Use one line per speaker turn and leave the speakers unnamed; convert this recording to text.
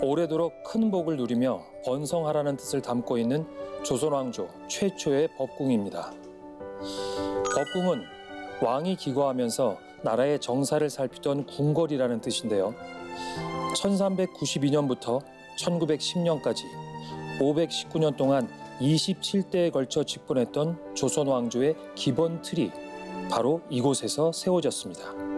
오래도록 큰 복을 누리며 번성하라는 뜻을 담고 있는 조선왕조 최초의 법궁입니다. 법궁은 왕이 기거하면서 나라의 정사를 살피던 궁궐이라는 뜻인데요. 1392년부터 1910년까지 519년 동안 27대에 걸쳐 집권했던 조선 왕조의 기본 틀이 바로 이곳에서 세워졌습니다.